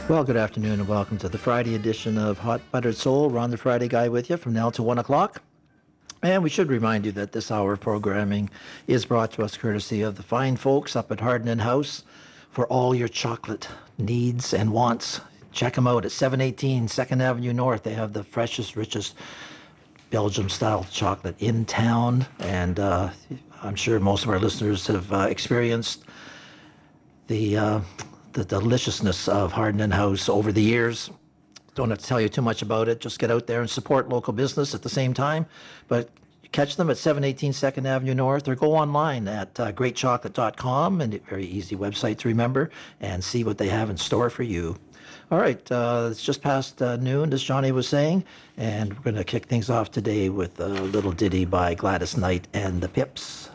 Well, good afternoon and welcome to the Friday edition of Hot Buttered Soul. Ron the Friday Guy with you from now to 1 o'clock. And we should remind you that this hour of programming is brought to us courtesy of the fine folks up at Hardin House for all your chocolate needs and wants. Check them out at 718 2nd Avenue North. They have the freshest, richest Belgium-style chocolate in town. And I'm sure most of our listeners have experienced the deliciousness of Hardin House over the years. Don't have to tell you too much about it. Just get out there and support local business at the same time. But catch them at 718 2nd Avenue North or go online at greatchocolate.com, and a very easy website to remember, and see what they have in store for you. All right, it's just past noon, as Johnny was saying, and we're going to kick things off today with a little ditty by Gladys Knight and the Pips.